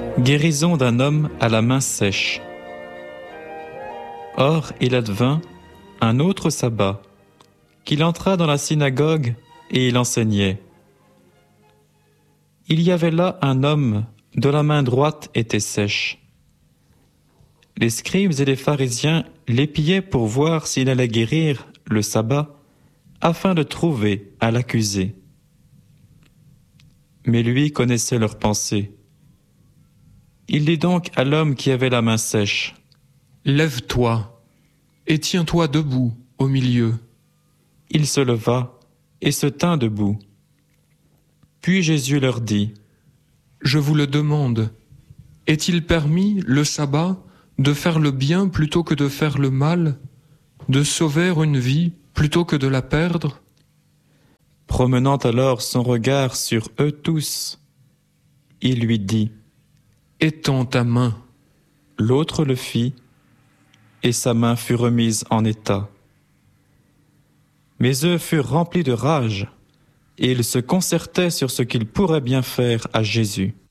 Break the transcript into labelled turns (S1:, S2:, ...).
S1: Guérison d'un homme à la main sèche. Or, il advint un autre sabbat, qu'il entra dans la synagogue et il enseignait. Il y avait là un homme dont la main droite était sèche. Les scribes et les pharisiens l'épiaient pour voir s'il allait guérir le sabbat, afin de trouver à l'accuser. Mais lui connaissait leurs pensées. Il dit donc à l'homme qui avait la main sèche: «
S2: Lève-toi et tiens-toi debout au milieu. »
S1: Il se leva et se tint debout. Puis Jésus leur dit:
S2: « Je vous le demande, est-il permis, le sabbat, de faire le bien plutôt que de faire le mal, de sauver une vie plutôt que de la perdre ?»
S1: Promenant alors son regard sur eux tous, il lui dit:
S2: « Étends ta main. »
S1: L'autre le fit, et sa main fut remise en état. Mais eux furent remplis de rage, et ils se concertaient sur ce qu'ils pourraient bien faire à Jésus.